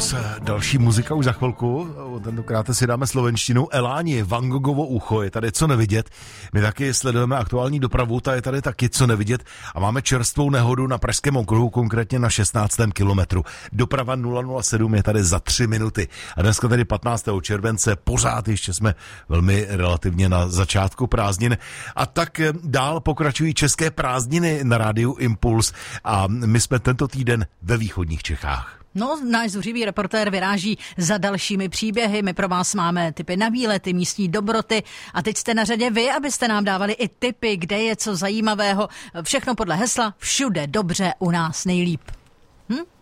Impuls, další muzika už za chvilku, tentokrát si dáme slovenštinu. Eláni, Van Goghovo ucho, je tady co nevidět. My taky sledujeme aktuální dopravu, ta je tady taky co nevidět a máme čerstvou nehodu na Pražském okruhu, konkrétně na 16. kilometru. Doprava 007 je tady za 3 minuty. A dneska tady 15. července, pořád ještě jsme velmi relativně na začátku prázdnin. A tak dál pokračují české prázdniny na rádiu Impuls a my jsme tento týden ve východních Čechách. No, náš zuřivý reportér vyráží za dalšími příběhy. My pro vás máme tipy na výlety, místní dobroty a teď jste na řadě vy, abyste nám dávali i tipy, kde je co zajímavého. Všechno podle hesla Všude dobře, u nás nejlíp.